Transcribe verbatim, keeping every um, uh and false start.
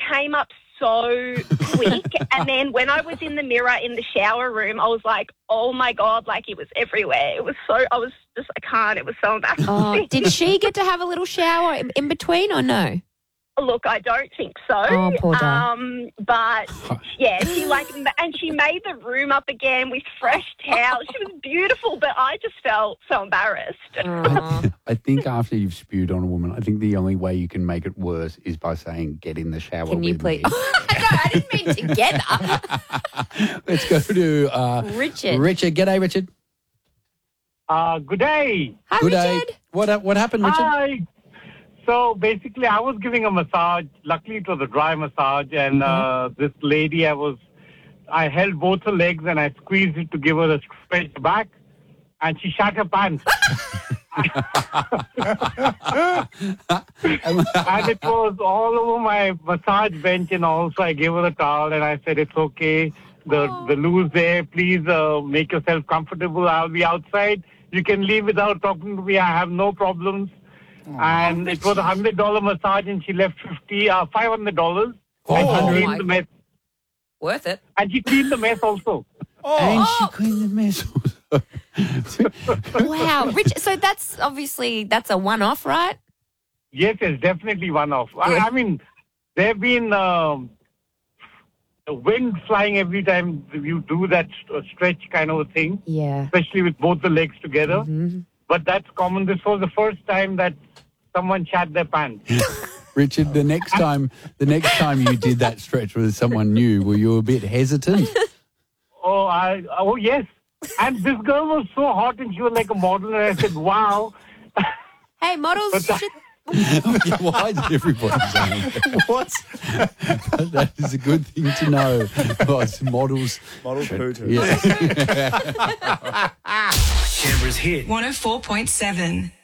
came up so quick. And then when I was in the mirror in the shower room, I was like, oh, my God, like it was everywhere. It was so, I was just, I can't, it was so embarrassing. Oh, did she get to have a little shower in, in between or no? Look, I don't think so. Oh, poor doll. Um, but, yeah, she like, and she made the room up again with fresh towels. She was beautiful, but I just felt so embarrassed. Oh. I think after you've spewed on a woman, I think the only way you can make it worse is by saying, get in the shower Can you with please? me. No, I didn't mean together. Let's go to uh, Richard. Richard. G'day, Richard. Uh, good day. Hi, Good Richard. day. What, what happened, Richard? Hi. So basically, I was giving a massage. Luckily, it was a dry massage, and uh, this lady, I was, I held both her legs and I squeezed it to give her a stretch back, and she shat her pants. And it was all over my massage bench, and also I gave her a towel, and I said, "It's okay. The the loo's there. Please uh, make yourself comfortable. I'll be outside. You can leave without talking to me. I have no problems." And it was a hundred dollar massage, and she left fifty, uh, five hundred dollars. And she Oh, cleaned my- the mess, Worth it. and she cleaned the mess also. And she cleaned the mess. Wow, Richard. So that's obviously that's a one-off, right? Yes, it's definitely one off. I, I mean, there have been um, the wind flying every time you do that uh, stretch kind of a thing, Yeah. especially with both the legs together. Mm-hmm. But that's common. This was the first time that someone shat their pants. Richard, the next time the next time you did that stretch with someone new, were you a bit hesitant? Oh, I oh yes. And this girl was so hot, and she was like a model, and I said, "Wow." Hey, models. But that- should- Why is everybody saying that? What? That is a good thing to know. Oh, it's models. Model poo-too. Yeah. Canberra's hit. one oh four point seven.